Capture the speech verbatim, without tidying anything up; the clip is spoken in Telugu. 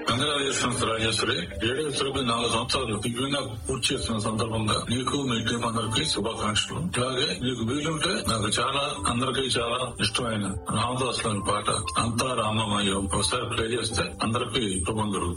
కంగ్రాచులేషన్స్ రాజేశ్వరి. రేడియో సురభి నాలుగు సంవత్సరాలు దివ్యంగా పూర్తి చేస్తున్న సందర్భంగా నీకు మీ టీం అందరికి శుభాకాంక్షలు. అలాగే నీకు వీలుంటే నాకు చాలా అందరికీ చాలా ఇష్టమైన రామదాస్ గారి పాట అంతా రామమయం ఒకసారి ప్లే చేస్తే అందరికీ శుభం జరుగుతుంది.